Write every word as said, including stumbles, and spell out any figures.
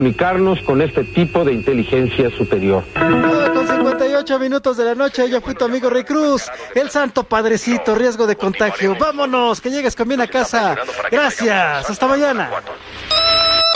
comunicarnos con este tipo de inteligencia superior. nueve con cincuenta y ocho minutos de la noche, yo fui tu amigo Rey Cruz, el santo padrecito, riesgo de contagio. Vámonos, que llegues con bien a casa. Gracias, hasta mañana.